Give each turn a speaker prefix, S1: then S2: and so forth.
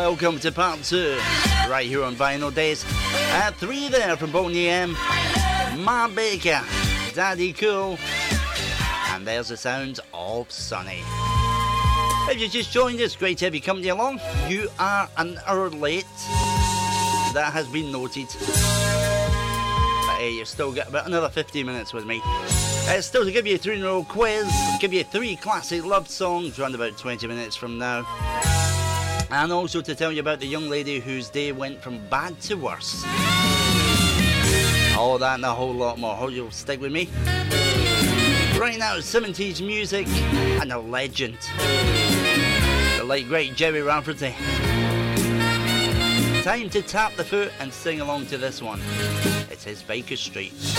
S1: welcome to part 2, right here on Vinyl Days. At 3 there from Boney M, Ma Baker, Daddy Cool, and there's the sounds of Sunny. If you just joined us, great to have you company along. You are an hour late, that has been noted. But hey, you've still got about another 15 minutes with me. Still to give you a 3-in-a-row quiz, give you 3 classic love songs, around about 20 minutes from now. And also to tell you about the young lady whose day went from bad to worse. All that and a whole lot more. Hope you'll stick with me. Right now, 70s music and a legend. The late great Gerry Rafferty. Time to tap the foot and sing along to this one. It's his Baker Street.